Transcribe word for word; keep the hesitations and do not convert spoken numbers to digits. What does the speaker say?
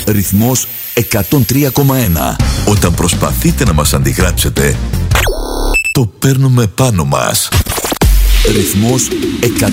Ρυθμός εκατόν τρία κόμμα ένα. Όταν προσπαθείτε να μας αντιγράψετε, το παίρνουμε πάνω μας. Ρυθμός εκατόν